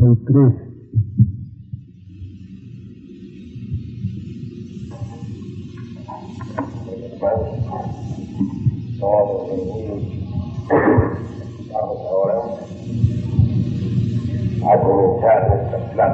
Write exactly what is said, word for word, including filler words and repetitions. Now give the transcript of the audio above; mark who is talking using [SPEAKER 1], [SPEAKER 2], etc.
[SPEAKER 1] y tres.
[SPEAKER 2] Todos reunidos, vamos ahora a comenzar nuestra plática.